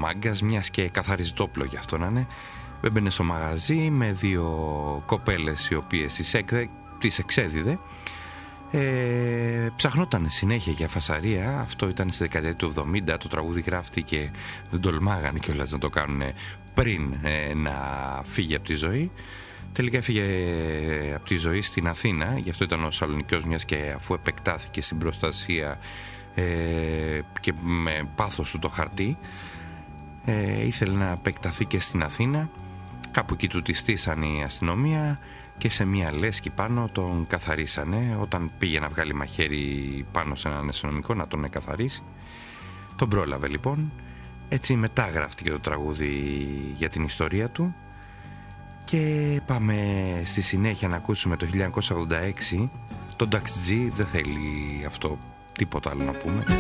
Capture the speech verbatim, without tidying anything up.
μάγκας, μιας και καθαρίζει το όπλο γι' αυτό να είναι. Έμπαινε στο μαγαζί με δύο κοπέλες οι οποίες τις, εκ, τις εξέδιδε. Ε, ψαχνόταν συνέχεια για φασαρία. Αυτό ήταν στη δεκαετία του εβδομήντα. Το τραγούδι γράφτηκε, δεν τολμάγανε κιόλας να το κάνουν πριν ε, να φύγει από τη ζωή. Τελικά έφυγε από τη ζωή στην Αθήνα. Γι' αυτό ήταν ο Σαλονικιός, μιας και αφού επεκτάθηκε στην προστασία ε, και με πάθος του το χαρτί, ε, ήθελε να επεκταθεί και στην Αθήνα. Κάπου εκεί του τη στήσαν η αστυνομία και σε μια λέσχη πάνω τον καθαρίσανε. Όταν πήγε να βγάλει μαχαίρι πάνω σε έναν αστυνομικό να τον εκαθαρίσει, τον πρόλαβε λοιπόν. Έτσι μετά γράφτηκε το τραγούδι για την ιστορία του. Και πάμε στη συνέχεια να ακούσουμε το χίλια εννιακόσια ογδόντα έξι τον Dax G. Δεν θέλει αυτό τίποτα άλλο να πούμε.